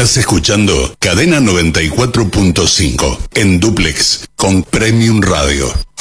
Estás escuchando Cadena 94.5 en Duplex con Premium Radio.